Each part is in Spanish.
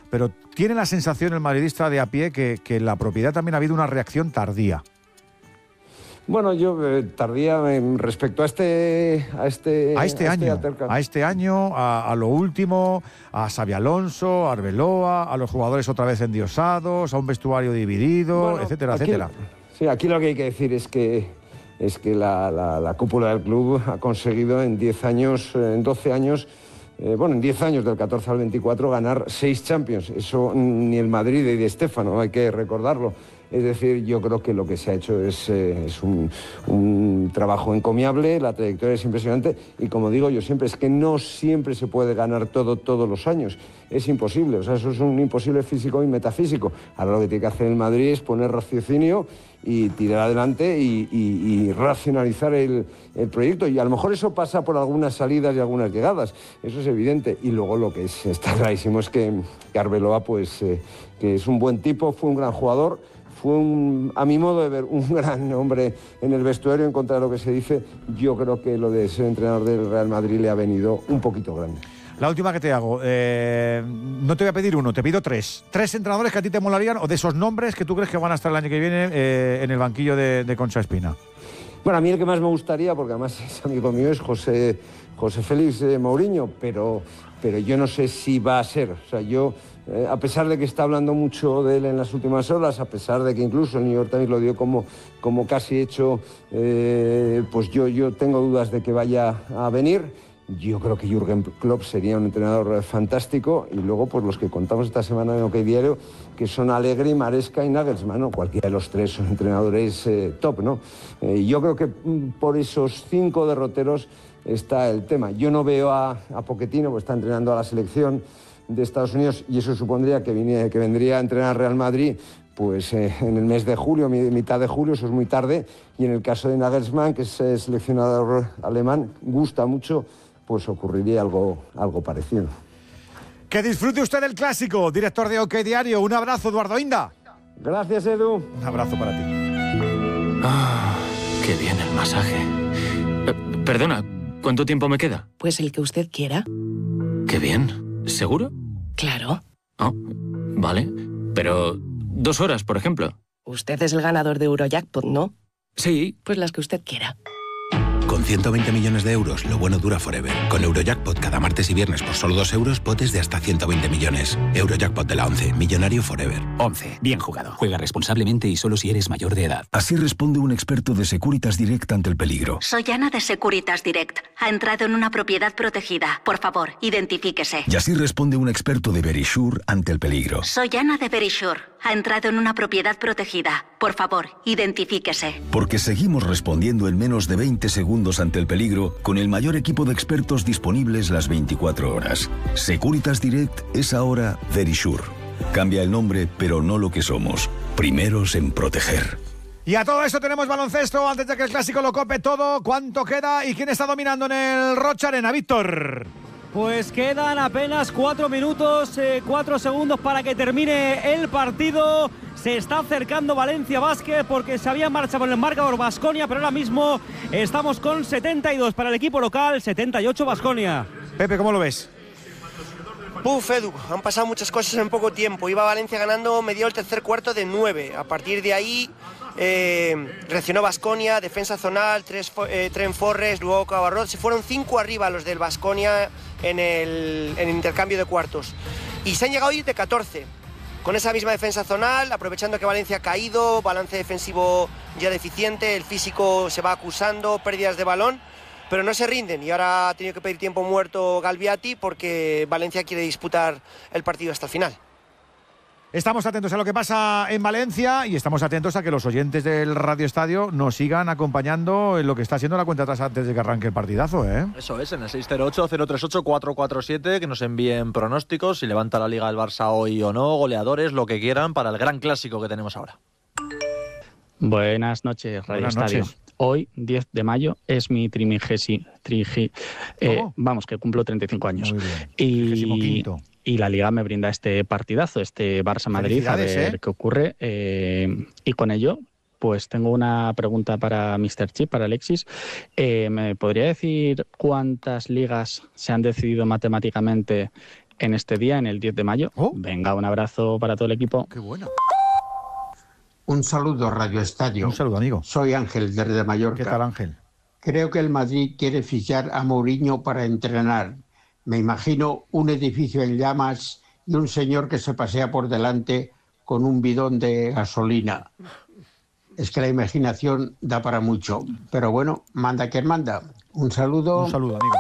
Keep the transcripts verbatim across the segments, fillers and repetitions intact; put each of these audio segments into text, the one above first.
pero tiene la sensación el madridista de a pie que, que en la propiedad también ha habido una reacción tardía. Bueno, yo eh, tardía eh, respecto a este a este a este a año, este a este año, a, a lo último, a Xabi Alonso, a Arbeloa, a los jugadores otra vez endiosados, a un vestuario dividido, bueno, etcétera, aquí, etcétera. Sí, aquí lo que hay que decir es que es que la, la, la cúpula del club ha conseguido en diez años, en doce años, eh, bueno, en diez años del catorce al veinticuatro ganar seis Champions. Eso ni el Madrid de Di Stéfano, hay que recordarlo. Es decir, yo creo que lo que se ha hecho es, eh, es un, un trabajo encomiable, la trayectoria es impresionante y como digo yo siempre, es que no siempre se puede ganar todo todos los años, es imposible, o sea, eso es un imposible físico y metafísico. Ahora lo que tiene que hacer el Madrid es poner raciocinio y tirar adelante y, y, y racionalizar el, el proyecto y a lo mejor eso pasa por algunas salidas y algunas llegadas, eso es evidente. Y luego lo que es, está clarísimo es que, que Arbeloa, pues, eh, que es un buen tipo, fue un gran jugador. Fue, un, a mi modo de ver, un gran hombre en el vestuario en contra de lo que se dice. Yo creo que lo de ser entrenador del Real Madrid le ha venido un poquito grande. La última que te hago, eh, no te voy a pedir uno, te pido tres. Tres entrenadores que a ti te molarían o de esos nombres que tú crees que van a estar el año que viene eh, en el banquillo de, de Concha Espina. Bueno, a mí el que más me gustaría, porque además es amigo mío, es José, José Félix eh, Mourinho, pero, pero yo no sé si va a ser. O sea, yo... Eh, a pesar de que está hablando mucho de él en las últimas horas, a pesar de que incluso el New York Times lo dio como, como casi hecho, eh, pues yo, yo tengo dudas de que vaya a venir. Yo creo que Jürgen Klopp sería un entrenador fantástico y luego pues los que contamos esta semana en OK Diario, que son Allegri, Maresca y Nagelsmann, ¿no? Cualquiera de los tres son entrenadores eh, top, ¿no? Eh, yo creo que por esos cinco derroteros está el tema. Yo no veo a, a Pochettino, pues está entrenando a la selección de Estados Unidos y eso supondría que, viniera, que vendría a entrenar Real Madrid pues eh, en el mes de julio, mitad de julio, eso es muy tarde, y en el caso de Nagelsmann, que es eh, seleccionador alemán, gusta mucho, pues ocurriría algo, algo parecido. Que disfrute usted del clásico, director de OK Diario. Un abrazo, Eduardo Inda. Gracias, Edu. Un abrazo para ti. Ah, qué bien el masaje. Eh, perdona, ¿cuánto tiempo me queda? Pues el que usted quiera. Qué bien. ¿Seguro? Claro. Oh, vale. Pero dos horas, por ejemplo. Usted es el ganador de Eurojackpot, ¿no? Sí. Pues las que usted quiera. Con ciento veinte millones de euros, lo bueno dura forever. Con Eurojackpot cada martes y viernes por solo dos euros, potes de hasta ciento veinte millones. Eurojackpot de la once, millonario forever. once. Bien jugado. Juega responsablemente y solo si eres mayor de edad. Así responde un experto de Securitas Direct ante el peligro. Soy Ana de Securitas Direct. Ha entrado en una propiedad protegida. Por favor, identifíquese. Y así responde un experto de Verisure ante el peligro. Soy Ana de Verisure. Ha entrado en una propiedad protegida. Por favor, identifíquese. Porque seguimos respondiendo en menos de veinte segundos ante el peligro con el mayor equipo de expertos disponibles las veinticuatro horas. Securitas Direct es ahora Verisure. Cambia el nombre, pero no lo que somos. Primeros en proteger. Y a todo esto tenemos baloncesto antes de que el clásico lo cope todo. ¿Cuánto queda y quién está dominando en el Rocha Arena? Víctor. Pues quedan apenas cuatro minutos, eh, cuatro segundos para que termine el partido. Se está acercando Valencia Basket porque se había marchado por el marcador Baskonia, pero ahora mismo estamos con setenta y dos para el equipo local, setenta y ocho Baskonia. Pepe, ¿cómo lo ves? Puf, Edu, han pasado muchas cosas en poco tiempo. Iba Valencia ganando, medio el tercer cuarto de nueve. A partir de ahí eh, reaccionó Baskonia, defensa zonal, tres, eh, Trent Forrest, luego Cabarrot. Se fueron cinco arriba los del Baskonia en el, en el intercambio de cuartos. Y se han llegado a ir de catorce. Con esa misma defensa zonal, aprovechando que Valencia ha caído, balance defensivo ya deficiente, el físico se va acusando, pérdidas de balón. Pero no se rinden y ahora ha tenido que pedir tiempo muerto Galbiati porque Valencia quiere disputar el partido hasta el final. Estamos atentos a lo que pasa en Valencia y estamos atentos a que los oyentes del Radio Estadio nos sigan acompañando en lo que está siendo la cuenta atrás antes de que arranque el partidazo, ¿eh? Eso es, en el seis cero ocho, cero tres ocho, cuatro cuatro siete, que nos envíen pronósticos, si levanta la Liga del Barça hoy o no, goleadores, lo que quieran, para el gran clásico que tenemos ahora. Buenas noches, Radio Buenas Estadio. noches. Hoy, diez de mayo, es mi trimigesi, trigi, eh, vamos, que cumplo treinta y cinco años. Y, y la Liga me brinda este partidazo, este Barça-Madrid, a ver ¿eh? qué ocurre. Eh, y con ello, pues tengo una pregunta para míster Chip, para Alexis. Eh, ¿Me podría decir cuántas ligas se han decidido matemáticamente en este día, en el diez de mayo. Oh. Venga, un abrazo para todo el equipo. Qué bueno. Un saludo, Radio Estadio. Un saludo, amigo. Soy Ángel, desde Mallorca. ¿Qué tal, Ángel? Creo que el Madrid quiere fichar a Mourinho para entrenar. Me imagino un edificio en llamas y un señor que se pasea por delante con un bidón de gasolina. Es que la imaginación da para mucho. Pero bueno, manda quien manda. Un saludo. Un saludo, amigo.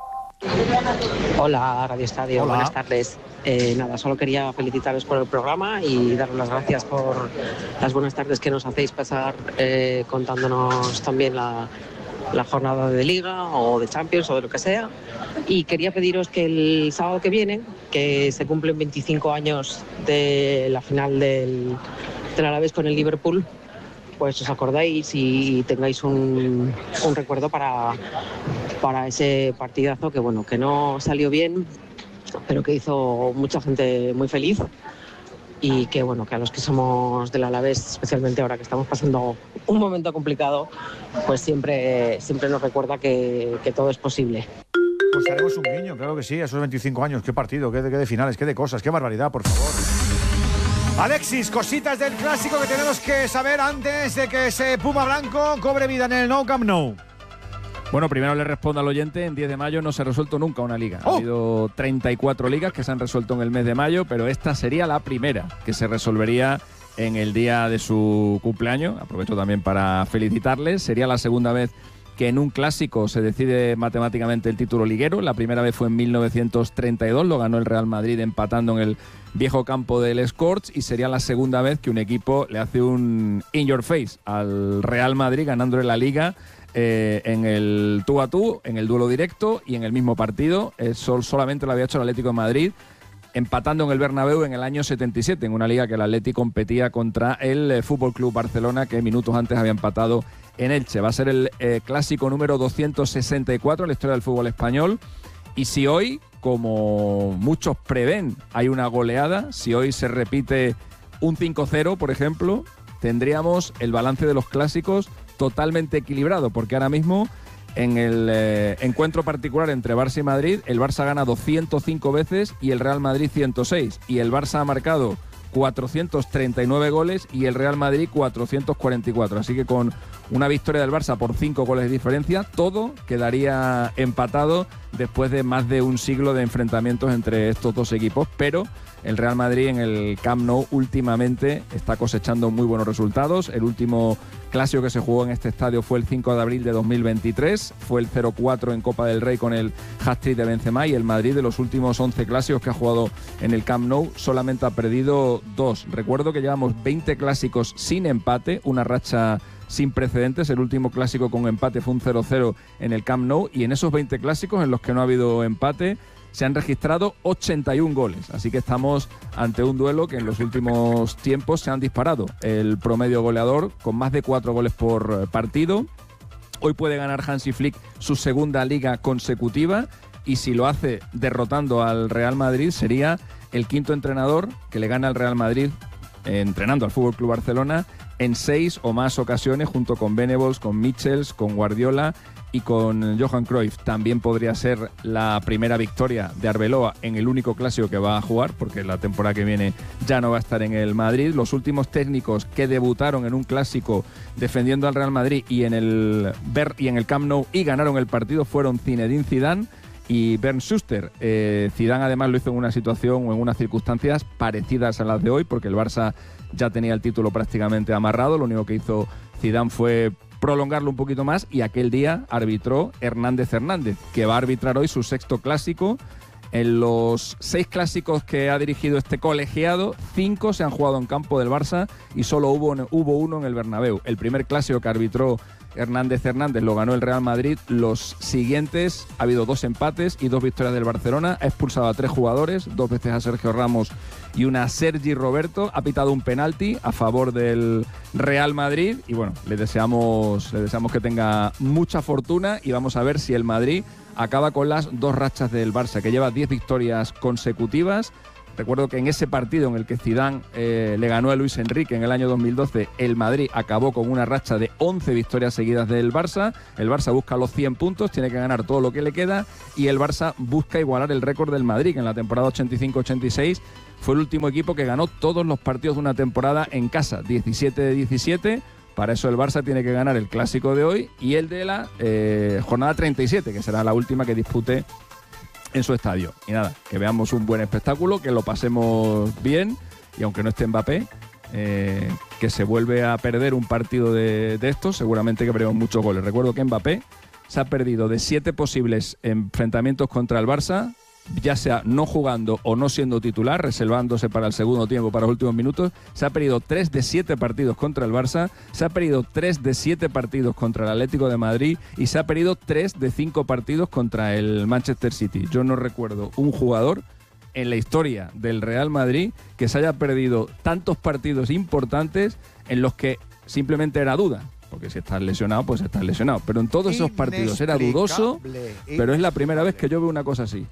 Hola, Radio Estadio. Hola. Buenas tardes. Eh, nada, solo quería felicitaros por el programa y daros las gracias por las buenas tardes que nos hacéis pasar eh, contándonos también la, la jornada de Liga o de Champions o de lo que sea. Y quería pediros que el sábado que viene, que se cumplen veinticinco años de la final del, del Alavés con el Liverpool, pues os acordéis y tengáis un, un recuerdo para, para ese partidazo que bueno, que no salió bien, pero que hizo mucha gente muy feliz y que bueno, que a los que somos del Alavés, especialmente ahora que estamos pasando un momento complicado, pues siempre, siempre nos recuerda que, que todo es posible. Pues haremos un guiño, claro que sí, a esos veinticinco años. Qué partido, qué de, qué de finales, qué de cosas, qué barbaridad, por favor. Alexis, cositas del clásico que tenemos que saber antes de que ese Puma Blanco cobre vida en el Nou Camp Nou. Bueno, primero le respondo al oyente, en diez de mayo no se ha resuelto nunca una liga. Oh. Ha habido treinta y cuatro ligas que se han resuelto en el mes de mayo, pero esta sería la primera que se resolvería en el día de su cumpleaños. Aprovecho también para felicitarles. Sería la segunda vez que en un clásico se decide matemáticamente el título liguero. La primera vez fue en mil novecientos treinta y dos, lo ganó el Real Madrid empatando en el viejo campo del Scorch, y sería la segunda vez que un equipo le hace un in your face al Real Madrid ganándole la liga eh, en el tú a tú, en el duelo directo y en el mismo partido. Eso solamente lo había hecho el Atlético de Madrid empatando en el Bernabéu en el año setenta y siete, en una liga que el Atlético competía contra el eh, Fútbol Club Barcelona, que minutos antes había empatado en Elche. Va a ser el eh, clásico número doscientos sesenta y cuatro en la historia del fútbol español. Y si hoy, como muchos prevén, hay una goleada, si hoy se repite un cinco cero, por ejemplo, tendríamos el balance de los clásicos totalmente equilibrado, porque ahora mismo en el eh, encuentro particular entre Barça y Madrid, el Barça gana doscientas cinco veces y el Real Madrid ciento seis, y el Barça ha marcado cuatrocientos treinta y nueve goles y el Real Madrid cuatrocientos cuarenta y cuatro. Así que con una victoria del Barça por cinco goles de diferencia, todo quedaría empatado después de más de un siglo de enfrentamientos entre estos dos equipos. Pero el Real Madrid en el Camp Nou últimamente está cosechando muy buenos resultados. El último clásico que se jugó en este estadio fue el cinco de abril de dos mil veintitrés. Fue el cero cuatro en Copa del Rey con el hat-trick de Benzema, y el Madrid, de los últimos once clásicos que ha jugado en el Camp Nou, solamente ha perdido dos. Recuerdo que llevamos veinte clásicos sin empate, una racha sin precedentes. El último clásico con empate fue un cero cero en el Camp Nou, y en esos veinte clásicos en los que no ha habido empate se han registrado ochenta y un goles. Así que estamos ante un duelo que en los últimos tiempos se han disparado el promedio goleador, con más de cuatro goles por partido. Hoy puede ganar Hansi Flick su segunda liga consecutiva, y si lo hace derrotando al Real Madrid, sería el quinto entrenador que le gana al Real Madrid eh, entrenando al F C Barcelona en seis o más ocasiones, junto con Venables, con Michels, con Guardiola y con Johan Cruyff. También podría ser la primera victoria de Arbeloa en el único clásico que va a jugar, porque la temporada que viene ya no va a estar en el Madrid. Los últimos técnicos que debutaron en un clásico defendiendo al Real Madrid y en el, y en el Camp Nou y ganaron el partido fueron Zinedine Zidane y Bernd Schuster. Eh, Zidane además lo hizo en una situación o en unas circunstancias parecidas a las de hoy, porque el Barça ya tenía el título prácticamente amarrado. Lo único que hizo Zidane fue prolongarlo un poquito más, y aquel día arbitró Hernández Hernández, que va a arbitrar hoy su sexto clásico. En los seis clásicos que ha dirigido este colegiado, cinco se han jugado en campo del Barça y solo hubo, hubo uno en el Bernabéu. El primer clásico que arbitró Hernández Hernández lo ganó el Real Madrid. Los siguientes ha habido dos empates y dos victorias del Barcelona. Ha expulsado a tres jugadores, dos veces a Sergio Ramos y una a Sergi Roberto. Ha pitado un penalti a favor del Real Madrid, y bueno, le deseamos, le deseamos que tenga mucha fortuna, y vamos a ver si el Madrid acaba con las dos rachas del Barça, que lleva diez victorias consecutivas, Recuerdo que en ese partido en el que Zidane eh, le ganó a Luis Enrique en el año dos mil doce, el Madrid acabó con una racha de once victorias seguidas del Barça. El Barça busca los cien puntos, tiene que ganar todo lo que le queda, y el Barça busca igualar el récord del Madrid, que en la temporada ochenta y cinco ochenta y seis fue el último equipo que ganó todos los partidos de una temporada en casa, diecisiete de diecisiete. Para eso el Barça tiene que ganar el clásico de hoy y el de la eh, jornada treinta y siete, que será la última que dispute en su estadio. Y nada, que veamos un buen espectáculo, que lo pasemos bien, y aunque no esté Mbappé, eh, que se vuelve a perder un partido de, de estos, seguramente que veremos muchos goles. Recuerdo que Mbappé se ha perdido de siete posibles enfrentamientos contra el Barça, ya sea no jugando o no siendo titular, reservándose para el segundo tiempo, para los últimos minutos. Se ha perdido tres de siete partidos contra el Barça, se ha perdido tres de siete partidos contra el Atlético de Madrid y se ha perdido tres de cinco partidos contra el Manchester City. Yo no recuerdo un jugador en la historia del Real Madrid que se haya perdido tantos partidos importantes en los que simplemente era duda. Porque si estás lesionado, pues estás lesionado. Pero en todos esos partidos era dudoso, pero es la primera vez que yo veo una cosa así.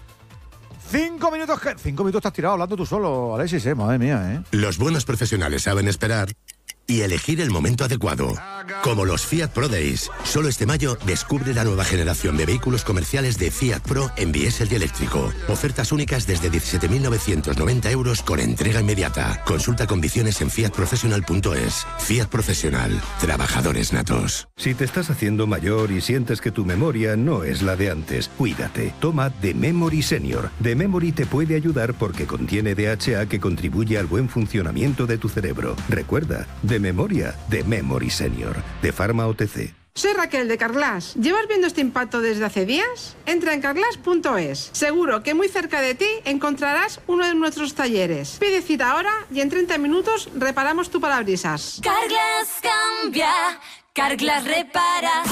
Cinco minutos, que... Cinco minutos te has tirado hablando tú solo, Alexis, eh, madre mía, eh. Los buenos profesionales saben esperar y elegir el momento adecuado. Como los Fiat Pro Days. Solo este mayo descubre la nueva generación de vehículos comerciales de Fiat Pro en diésel y eléctrico. Ofertas únicas desde diecisiete mil novecientos noventa euros con entrega inmediata. Consulta condiciones en fiat professional punto es. Fiat Profesional. Trabajadores natos. Si te estás haciendo mayor y sientes que tu memoria no es la de antes, cuídate. Toma The Memory Senior. The Memory te puede ayudar porque contiene D H A que contribuye al buen funcionamiento de tu cerebro. Recuerda, de memoria, The Memory Senior. De Pharma O T C. Soy Raquel de Carglass. ¿Llevas viendo este impacto desde hace días? Entra en carglass punto es. Seguro que muy cerca de ti encontrarás uno de nuestros talleres. Pide cita ahora y en treinta minutos reparamos tu parabrisas. Carglass cambia, Carglass repara.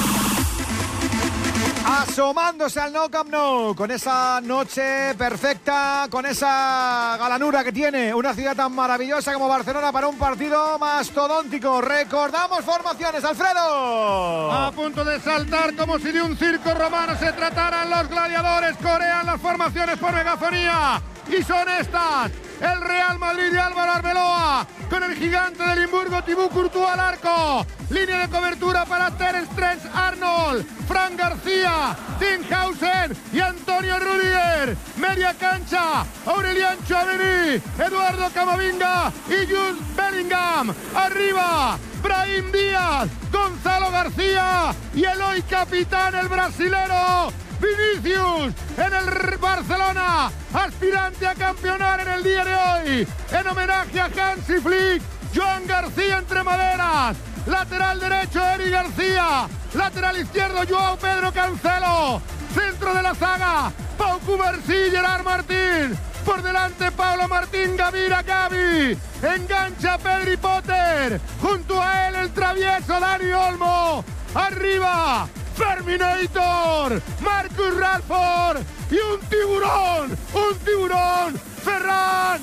Asomándose al Nou Camp Nou, con esa noche perfecta, con esa galanura que tiene una ciudad tan maravillosa como Barcelona para un partido mastodóntico. Recordamos formaciones, Alfredo. A punto de saltar como si de un circo romano se trataran los gladiadores. Corean las formaciones por megafonía. Y son estas: el Real Madrid de Álvaro Arbeloa, con el gigante de Limburgo Thibaut Courtois al arco. Línea de cobertura para Ter Stegen Arnold, Fran García, Tinghausen y Antonio Rüdiger. Media cancha, Aurelian Tchouaméni, Eduardo Camavinga y Jude Bellingham. Arriba, Brahim Díaz, Gonzalo García y el hoy capitán, el brasilero Vinicius, en el Barcelona, aspirante a campeonar en el día de hoy. En homenaje a Hansi Flick, Joan García entre maderas. Lateral derecho, Eric García. Lateral izquierdo, Joao Pedro Cancelo. Centro de la saga, Pau Cubarsí, Gerard Martín. Por delante, Pablo Martín, Gavira Gavi. Engancha Pedri Potter. Junto a él, el travieso Dani Olmo. Arriba, Terminator, Marcus Rashford y un tiburón, un tiburón, Ferran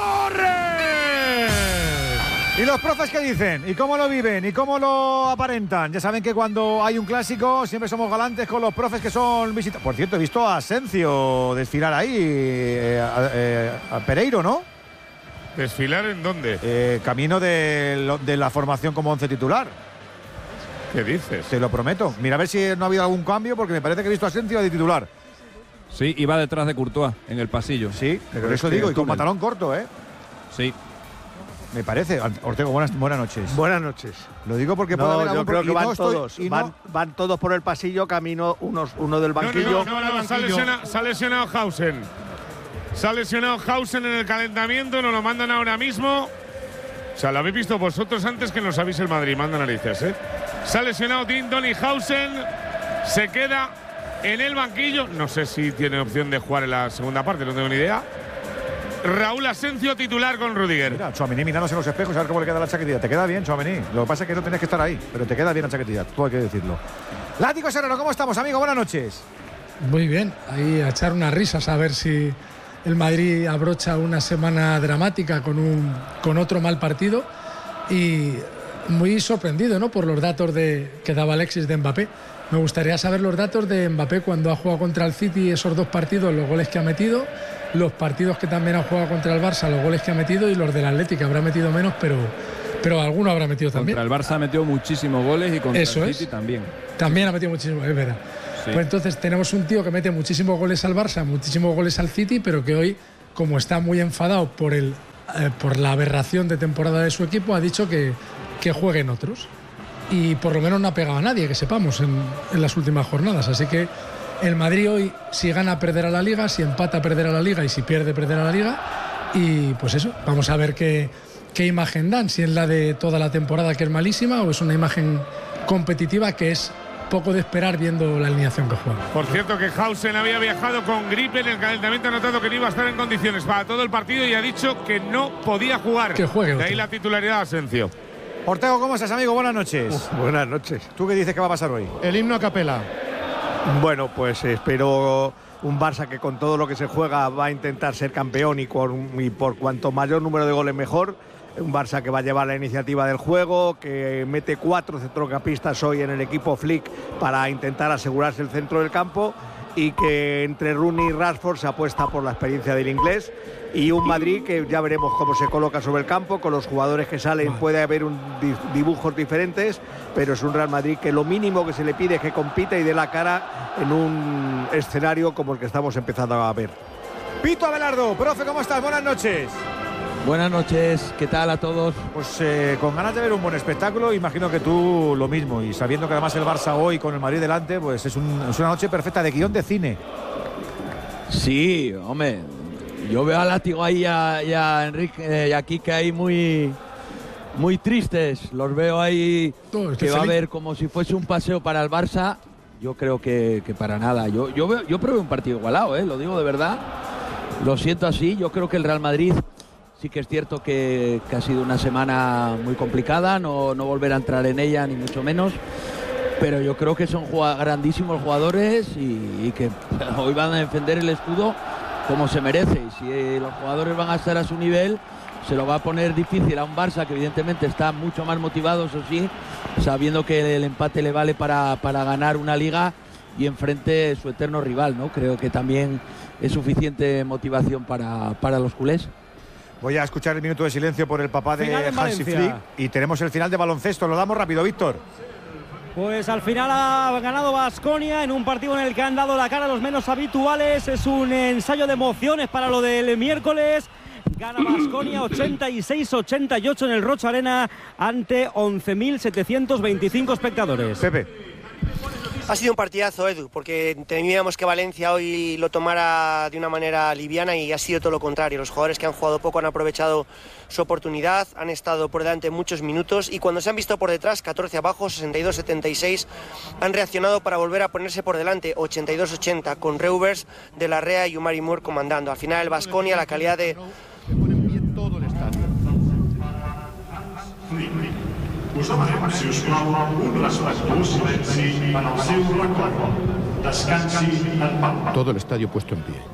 Torres. ¿Y los profes qué dicen? ¿Y cómo lo viven? ¿Y cómo lo aparentan? Ya saben que cuando hay un clásico siempre somos galantes con los profes que son visitantes. Por cierto, he visto a Asensio desfilar ahí, eh, a, eh, a Pereiro, ¿no? ¿Desfilar en dónde? Eh, camino de, de la formación como once titular. ¿Qué dices? Te lo prometo. Mira a ver si no ha habido algún cambio, porque me parece que he visto a Asensio de titular. Sí, iba detrás de Courtois en el pasillo. Sí, pero eso digo, y con pantalón corto, ¿eh? Sí. Me parece. Ortego, buenas, buenas noches. Buenas noches. Lo digo porque no, puede haber yo algún creo que van no todos. Estoy, van, no... van todos por el pasillo, camino unos, uno del banquillo. No, no, no, no, se ha lesionado, se ha lesionado Hausen. Se ha lesionado Hausen en el calentamiento, nos lo mandan ahora mismo. O sea, lo habéis visto vosotros antes que nos avise el Madrid, manda narices, ¿eh? Se ha lesionado Tim Donny-Hausen, se queda en el banquillo. No sé si tiene opción de jugar en la segunda parte, no tengo ni idea. Raúl Asensio titular con Rüdiger. Mira, Tchouaméni mirándose en los espejos a ver cómo le queda la chaquetilla. Te queda bien, Tchouaméni. Lo que pasa es que no tenés que estar ahí, pero te queda bien la chaquetilla, todo hay que decirlo. Látigo Serrano, ¿cómo estamos, amigo? Buenas noches. Muy bien, ahí a echar unas risas a ver si el Madrid abrocha una semana dramática con, un, con otro mal partido, y muy sorprendido, ¿no?, por los datos de, que daba Alexis de Mbappé. Me gustaría saber los datos de Mbappé cuando ha jugado contra el City, esos dos partidos, los goles que ha metido, los partidos que también ha jugado contra el Barça, los goles que ha metido, y los del Atlético, que habrá metido menos, pero, pero alguno habrá metido también. Contra el Barça ha metido muchísimos goles y contra Eso el City es. también. También ha metido muchísimos, es verdad. Sí. Pues entonces tenemos un tío que mete muchísimos goles al Barça, muchísimos goles al City, pero que hoy, como está muy enfadado por, el, eh, por la aberración de temporada de su equipo, ha dicho que, que jueguen otros. Y por lo menos no ha pegado a nadie, que sepamos, en, en las últimas jornadas. Así que el Madrid hoy, si gana, perderá la Liga, si empata, perderá la Liga, y si pierde, perderá la Liga. Y pues eso, vamos a ver qué, qué imagen dan, si es la de toda la temporada, que es malísima, o es una imagen competitiva que es poco de esperar viendo la alineación que juega. Por cierto, que Hausen había viajado con gripe en el calentamiento, ha notado que no iba a estar en condiciones para todo el partido y ha dicho que no podía jugar. Que juegue De ahí otro. la titularidad de Asencio. Ortego, ¿cómo estás, amigo? Buenas noches. Uf, buenas noches. ¿Tú qué dices que va a pasar hoy? El himno a capela. Bueno, pues espero un Barça que con todo lo que se juega va a intentar ser campeón y, con, y por cuanto mayor número de goles mejor. Un Barça que va a llevar la iniciativa del juego, que mete cuatro centrocampistas hoy en el equipo Flick para intentar asegurarse el centro del campo, y que entre Rooney y Rashford se apuesta por la experiencia del inglés, y un Madrid que ya veremos cómo se coloca sobre el campo. Con los jugadores que salen puede haber un, dibujos diferentes, pero es un Real Madrid que lo mínimo que se le pide es que compita y dé la cara en un escenario como el que estamos empezando a ver. Pito Abelardo, profe, ¿cómo estás? Buenas noches. Buenas noches, ¿qué tal a todos? Pues eh, con ganas de ver un buen espectáculo, imagino que tú lo mismo, y sabiendo que además el Barça hoy con el Madrid delante, pues es, un, es una noche perfecta de guión de cine. Sí, hombre, yo veo a Látigo ahí y a, y a Enrique y a Quique ahí muy, muy tristes, los veo ahí No, es que que va a feliz. ver como si fuese un paseo para el Barça. Yo creo que, que para nada, yo, yo, veo, yo pruebo un partido igualado, ¿eh? Lo digo de verdad, lo siento así. Yo creo que el Real Madrid sí que es cierto que, que ha sido una semana muy complicada, no, no volver a entrar en ella ni mucho menos, pero yo creo que son jugad- grandísimos jugadores y, y que hoy van a defender el escudo como se merece, y si los jugadores van a estar a su nivel se lo va a poner difícil a un Barça que evidentemente está mucho más motivado, eso sí, sabiendo que el empate le vale para, para ganar una liga y enfrente su eterno rival, ¿no? Creo que también es suficiente motivación para, para los culés. Voy a escuchar el minuto de silencio por el papá de Final en Hansi Valencia. Flick, y tenemos el final de baloncesto. Lo damos rápido, Víctor. Pues al final ha ganado Baskonia en un partido en el que han dado la cara a los menos habituales. Es un ensayo de emociones para lo del miércoles. Gana Baskonia ochenta y seis a ochenta y ocho en el Rocha Arena ante once mil setecientos veinticinco espectadores. Pepe. Ha sido un partidazo, Edu, porque temíamos que Valencia hoy lo tomara de una manera liviana y ha sido todo lo contrario. Los jugadores que han jugado poco han aprovechado su oportunidad, han estado por delante muchos minutos y cuando se han visto por detrás, catorce abajo, sesenta y dos a setenta y seis, han reaccionado para volver a ponerse por delante, ochenta y dos a ochenta, con Reuvers, De la Rea y Umari Moore comandando. Al final el Baskonia, la calidad de... Todo el estadio. Us demanem, si us plau, un respectuós silenci en el seu record. Descansi en pau. Todo el estadio puesto en pie.